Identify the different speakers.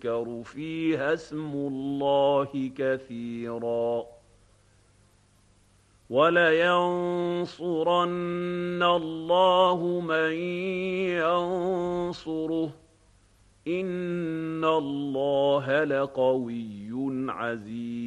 Speaker 1: يُذْكَرُ فِيهَا اسْمُ اللَّهِ كَثِيرًا وَلَيَنصُرَنَّ اللَّهُ مَن يَنصُرُهُ ۗ إِنَّ اللَّهَ لَقَوِيٌّ عَزِيزٌ